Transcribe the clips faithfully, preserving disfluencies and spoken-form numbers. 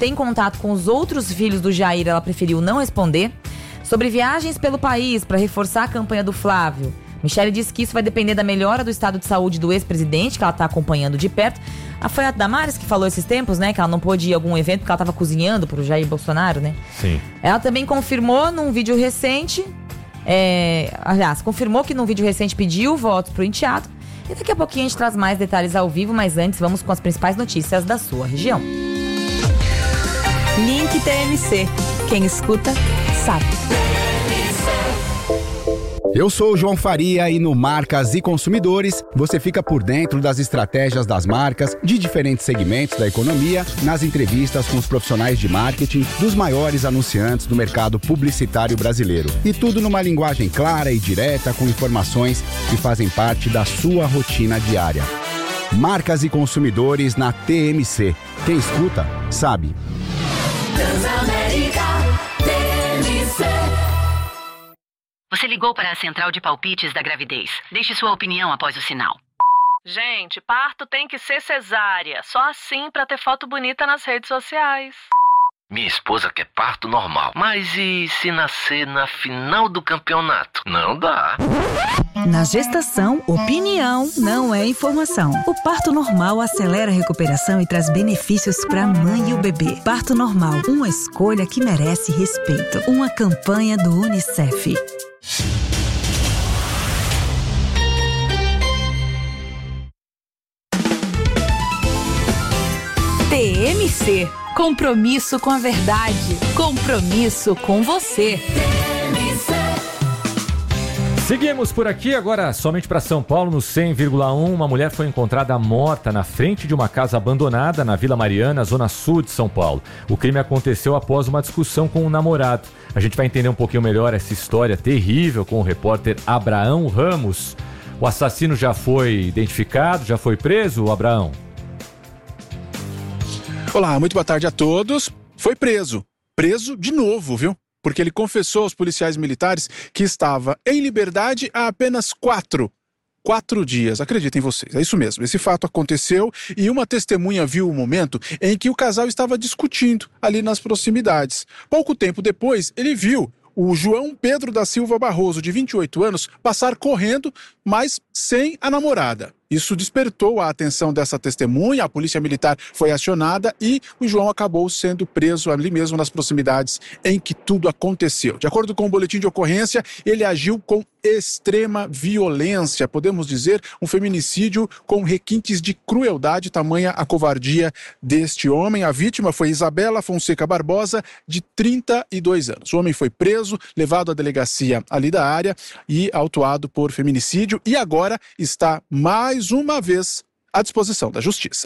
tem contato com os outros filhos do Jair, ela preferiu não responder. Sobre viagens pelo país para reforçar a campanha do Flávio, Michele disse que isso vai depender da melhora do estado de saúde do ex-presidente, que ela está acompanhando de perto. Ah, foi a Damares que falou esses tempos, né? Que ela não pôde ir a algum evento porque ela estava cozinhando pro Jair Bolsonaro, né? Sim. Ela também confirmou num vídeo recente, é, aliás, confirmou que num vídeo recente pediu votos pro enteado. E daqui a pouquinho a gente traz mais detalhes ao vivo, mas antes vamos com as principais notícias da sua região. Link T M C. Quem escuta, sabe. Eu sou o João Faria e no Marcas e Consumidores você fica por dentro das estratégias das marcas de diferentes segmentos da economia, nas entrevistas com os profissionais de marketing dos maiores anunciantes do mercado publicitário brasileiro. E tudo numa linguagem clara e direta com informações que fazem parte da sua rotina diária. Marcas e Consumidores na T M C. Quem escuta, sabe. Transamérica T M C. Você ligou para a central de palpites da gravidez. Deixe sua opinião após o sinal. Gente, parto tem que ser cesárea. Só assim pra ter foto bonita nas redes sociais. Minha esposa quer parto normal. Mas e se nascer na final do campeonato? Não dá. Na gestação, opinião não é informação. O parto normal acelera a recuperação e traz benefícios para a mãe e o bebê. Parto normal, uma escolha que merece respeito. Uma campanha do Unicef. T M C. Compromisso com a verdade. Compromisso com você. Seguimos por aqui, agora somente para São Paulo, no cem vírgula um. Uma mulher foi encontrada morta na frente de uma casa abandonada na Vila Mariana, zona sul de São Paulo. O crime aconteceu após uma discussão com um namorado. A gente vai entender um pouquinho melhor essa história terrível com o repórter Abraão Ramos. O assassino já foi identificado, já foi preso, Abraão? Olá, muito boa tarde a todos. Foi preso. Preso de novo, viu? Porque ele confessou aos policiais militares que estava em liberdade há apenas quatro, quatro dias. Acreditem vocês, é isso mesmo. Esse fato aconteceu e uma testemunha viu o momento em que o casal estava discutindo ali nas proximidades. Pouco tempo depois, ele viu o João Pedro da Silva Barroso, de vinte e oito anos, passar correndo, mas sem a namorada. Isso despertou a atenção dessa testemunha, a polícia militar foi acionada e o João acabou sendo preso ali mesmo nas proximidades em que tudo aconteceu. De acordo com o boletim de ocorrência, ele agiu com extrema violência, podemos dizer, um feminicídio com requintes de crueldade, tamanha a covardia deste homem. A vítima foi Isabela Fonseca Barbosa, de trinta e dois anos. O homem foi preso, levado à delegacia ali da área e autuado por feminicídio e agora está mais uma vez à disposição da Justiça.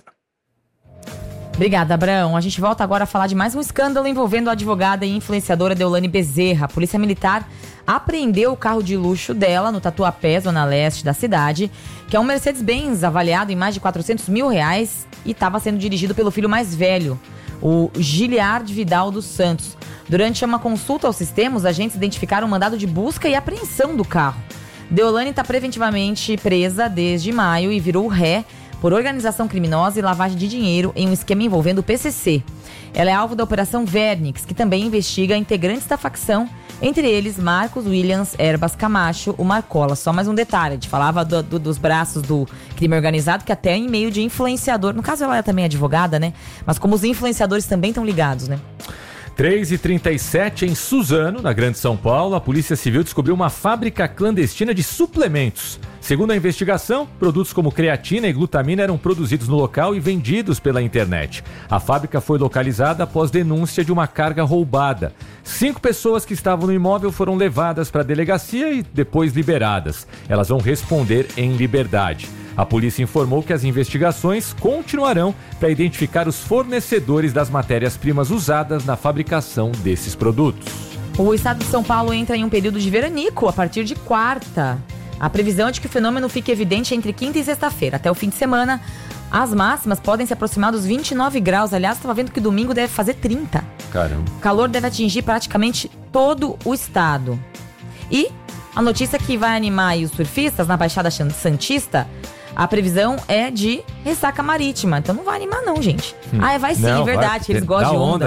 Obrigada, Abraão. A gente volta agora a falar de mais um escândalo envolvendo a advogada e influenciadora Deolane Bezerra. A Polícia Militar apreendeu o carro de luxo dela no Tatuapé, zona leste da cidade, que é um Mercedes-Benz avaliado em mais de quatrocentos mil reais e estava sendo dirigido pelo filho mais velho, o Giliard Vidal dos Santos. Durante uma consulta ao sistema, os agentes identificaram um mandado de busca e apreensão do carro. Deolane está preventivamente presa desde maio e virou ré por organização criminosa e lavagem de dinheiro em um esquema envolvendo o P C C. Ela é alvo da Operação Vernix, que também investiga integrantes da facção, entre eles Marcos Williams Erbas Camacho, o Marcola. Só mais um detalhe, a gente falava do, do, dos braços do crime organizado, que até em meio de influenciador, no caso ela é também advogada, né? Mas como os influenciadores também estão ligados, né? três e trinta e sete, em Suzano, na Grande São Paulo, a Polícia Civil descobriu uma fábrica clandestina de suplementos. Segundo a investigação, produtos como creatina e glutamina eram produzidos no local e vendidos pela internet. A fábrica foi localizada após denúncia de uma carga roubada. Cinco pessoas que estavam no imóvel foram levadas para a delegacia e depois liberadas. Elas vão responder em liberdade. A polícia informou que as investigações continuarão para identificar os fornecedores das matérias-primas usadas na fabricação desses produtos. O estado de São Paulo entra em um período de veranico a partir de quarta. A previsão é de que o fenômeno fique evidente entre quinta e sexta-feira. Até o fim de semana, as máximas podem se aproximar dos vinte e nove graus. Aliás, estava vendo que domingo deve fazer trinta. Caramba. O calor deve atingir praticamente todo o estado. E a notícia que vai animar aí os surfistas na Baixada Santista, a previsão é de ressaca marítima. Então não vai animar não, gente. Hum. Ah, vai sim, não, verdade. Vai, eles gostam de onda. onda.